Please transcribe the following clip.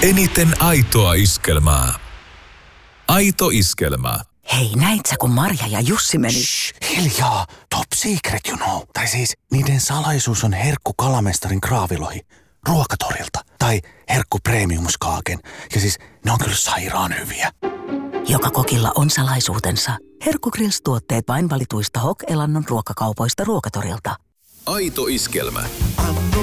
Eniten aitoa iskelmää. Aito iskelmä. Hei, näit sä, kun Marja ja Jussi meni? Shh, hiljaa. Top secret, you know. Tai siis, niiden salaisuus on herkku kalamestarin kraavilohi Ruokatorilta. Tai herkku premiumskaaken. Ja siis, ne on kyllä sairaan hyviä. Joka kokilla on salaisuutensa. Herkku Grills-tuotteet vain valituista Hok-elannon ruokakaupoista Ruokatorilta. Aito iskelmä.